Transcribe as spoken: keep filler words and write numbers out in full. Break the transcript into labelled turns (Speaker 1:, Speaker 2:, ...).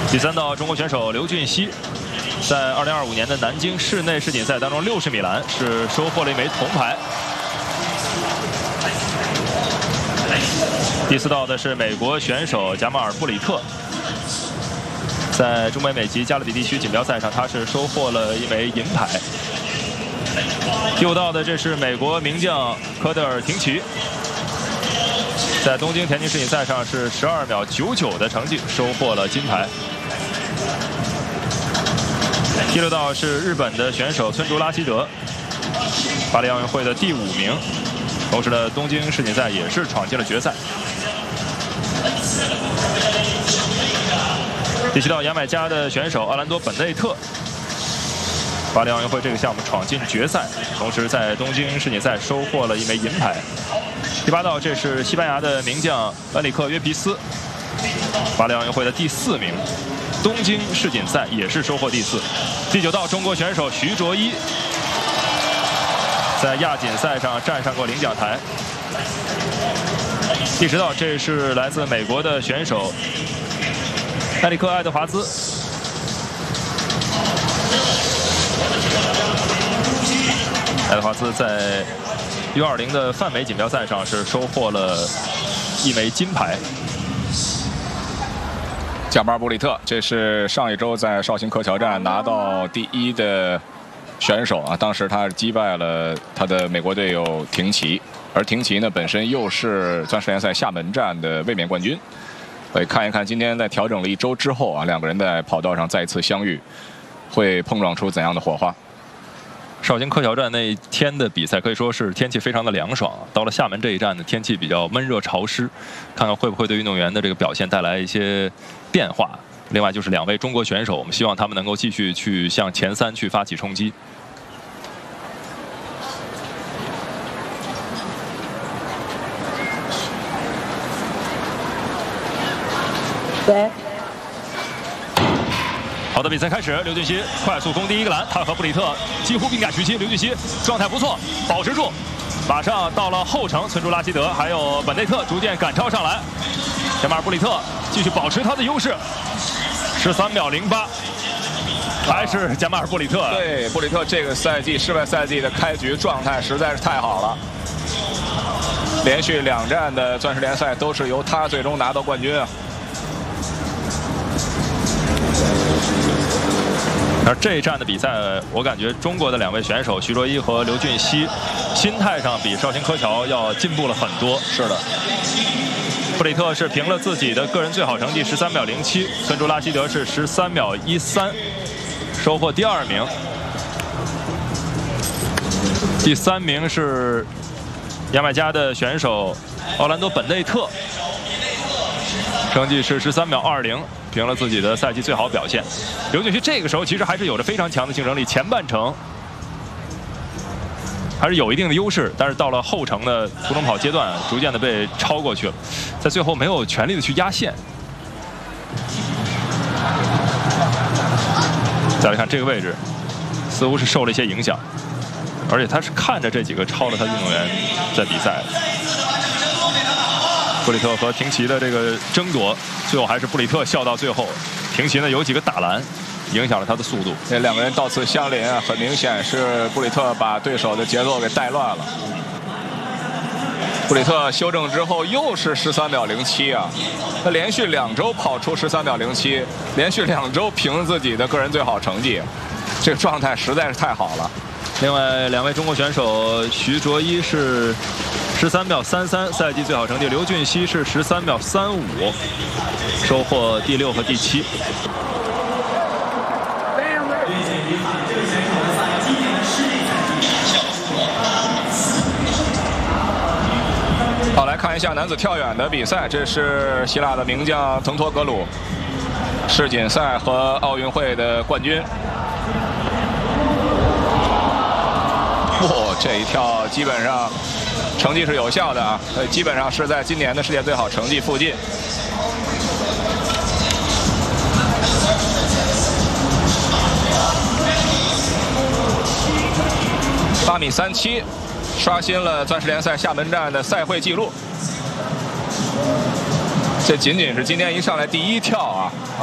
Speaker 1: 第三道，中国选手刘俊熙，在二零二五年的南京室内世锦赛当中，六十米栏是收获了一枚铜牌。第四道的是美国选手贾马尔布里特，在中北美及加勒比地区锦标赛上，他是收获了一枚银牌。第五道的这是美国名将科德尔廷奇。 在东京田径世锦赛上是十二秒九九的成绩，收获了金牌。第六道是日本的选手村竹拉希德，巴黎奥运会的第五名，同时呢，东京世锦赛也是闯进了决赛。第七道，牙买加的选手奥兰多·本内特，巴黎奥运会这个项目闯进决赛，同时在东京世锦赛收获了一枚银牌。 第八道，这是西班牙的名将恩里克·约皮斯，巴黎奥运会的第四名，东京世锦赛也是收获第四。第九道，中国选手徐卓一，在亚锦赛上站上过领奖台。第十道，这是来自美国的选手埃里克·爱德华兹，爱德华兹在 U 二零的泛美锦标赛上是收获了一枚金牌。
Speaker 2: 贾马尔布里特，这是上一周在绍兴柯桥站拿到第一的选手啊，当时他是击败了他的美国队友廷奇，而廷奇呢本身又是钻石联赛厦门站的卫冕冠军。所以看一看今天在调整了一周之后啊，两个人在跑道上再次相遇，会碰撞出怎样的火花？
Speaker 1: 绍兴柯桥站那一天的比赛可以说是天气非常的凉爽，到了厦门这一站呢，天气比较闷热潮湿，看看会不会对运动员的这个表现带来一些变化。另外就是两位中国选手，我们希望他们能够继续去向前三去发起冲击。
Speaker 3: 对。
Speaker 1: 好的，比赛开始，刘俊熙快速攻第一个篮，他和布里特几乎并驾齐驱。刘俊熙状态不错，保持住，马上到了后程，村竹拉希德还有本内特逐渐赶超上来。贾马尔布里特继续保持他的优势，十三秒零八，还是贾马尔布里特。
Speaker 2: 对，布里特这个赛季室外赛季的开局状态实在是太好了，连续两站的钻石联赛都是由他最终拿到冠军啊。
Speaker 1: 而这一站的比赛，我感觉中国的两位选手徐卓一和刘俊熙，心态上比绍兴柯桥要进步了很多。
Speaker 2: 是的，
Speaker 1: 布里特是凭了自己的个人最好成绩十三秒零七，村竹拉希德是十三秒一三，收获第二名。第三名是牙买加的选手奥兰多·本内特，成绩是十三秒二零。 凭了自己的赛季最好表现，刘俊熙这个时候其实还是有着非常强的竞争力，前半程还是有一定的优势，但是到了后程的途中跑阶段，逐渐的被超过去了，在最后没有全力的去压线。再来看这个位置，似乎是受了一些影响，而且他是看着这几个超了他的运动员在比赛。 布里特和廷奇的这个争夺，最后还是布里特笑到最后。廷奇呢有几个打篮，影响了他的速度。
Speaker 2: 这两个人到此相邻啊，很明显是布里特把对手的节奏给带乱了。布里特修正之后又是十三秒零七啊，他连续两周跑出十三秒零七，连续两周凭自己的个人最好成绩，这个状态实在是太好了。
Speaker 1: 另外两位中国选手，徐卓一是 十三秒三三，赛季最好成绩。刘俊熙是十三秒三五，收获第六和第七。
Speaker 2: 好，来看一下男子跳远的比赛，这是希腊的名将滕托格鲁，世锦赛和奥运会的冠军。 哇，这一跳基本上成绩是有效的啊，呃，基本上是在今年的世界最好成绩附近。八米三七，刷新了钻石联赛厦门站的赛会纪录。这仅仅是今天一上来第一跳啊。